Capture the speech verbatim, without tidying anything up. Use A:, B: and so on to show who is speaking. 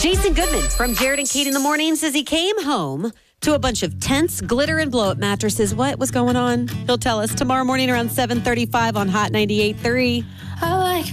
A: Jason Goodman from Jared and Kate in the Morning says he came home to a bunch of tents, glitter, and blow-up mattresses. What was going on? He'll tell us tomorrow morning around seven thirty-five on Hot ninety-eight point three.
B: I like